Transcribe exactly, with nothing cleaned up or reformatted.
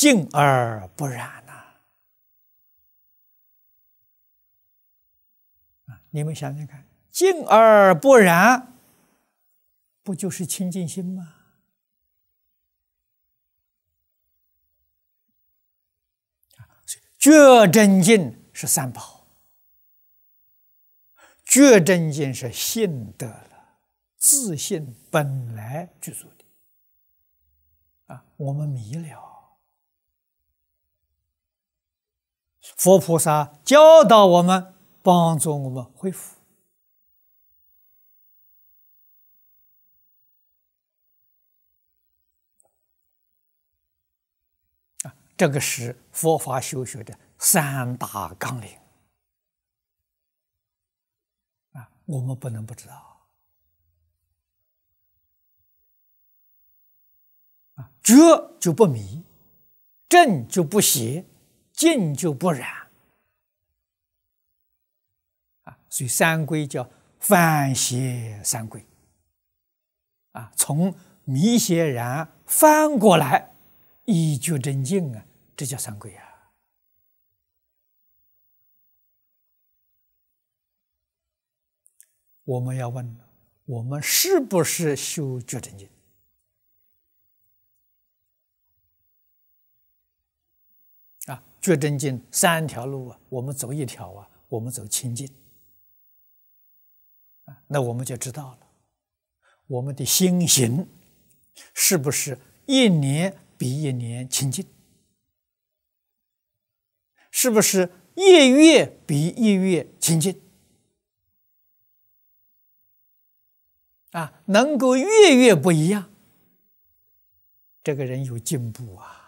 静而不染呐、啊！你们想想看，静而不染，不就是清净心吗？觉真净是三宝，觉真净是信得了，自信本来具足的啊，我们迷了。佛菩萨教导我们，帮助我们恢复。啊，这个是佛法修学的三大纲领啊，我们不能不知道。啊，觉就不迷，正就不邪，净就不染。啊，所以三归叫反邪三归。啊，从迷邪染翻过来，一觉真净啊，这叫三归啊。我们要问，我们是不是修觉真净？啊，觉真净三条路啊，我们走一条啊，我们走清净。啊，那我们就知道了，我们的心行是不是一年比一年清净？是不是一月比一月清净？啊，能够月月不一样，这个人有进步啊。